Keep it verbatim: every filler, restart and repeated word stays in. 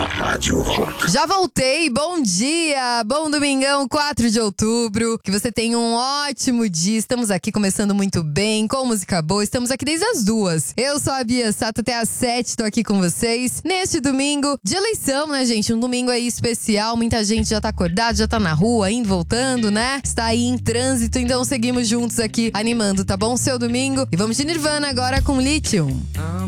Rádio Rock. Já voltei, bom dia, bom domingão, quatro de outubro. Que você tenha um ótimo dia. Estamos aqui começando muito bem, com música boa. Estamos aqui desde as duas. Eu sou a Bia Sato, até às sete tô aqui com vocês. Neste domingo de eleição, né, gente? Um domingo aí especial. Muita gente já tá acordada, já tá na rua, indo, voltando, né? Está aí em trânsito, então seguimos juntos aqui animando, tá bom? Seu domingo. E vamos de Nirvana agora com Lithium.